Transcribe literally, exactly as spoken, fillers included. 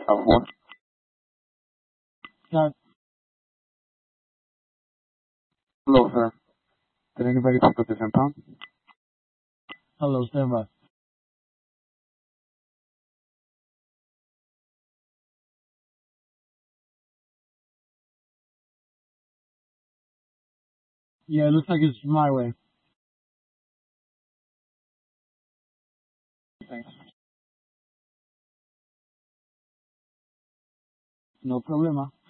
Of what? Yeah. Hello, sir. Did anybody pick up this impound? Hello, stand by. Yeah, it looks like it's my way. Thanks. No problema.